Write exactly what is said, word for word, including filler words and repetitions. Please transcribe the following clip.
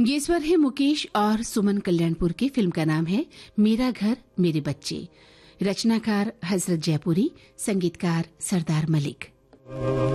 ये स्वर है मुकेश और सुमन कल्याणपुर की। फिल्म का नाम है मेरा घर मेरे बच्चे। रचनाकार हजरत जयपुरी, संगीतकार सरदार मलिक।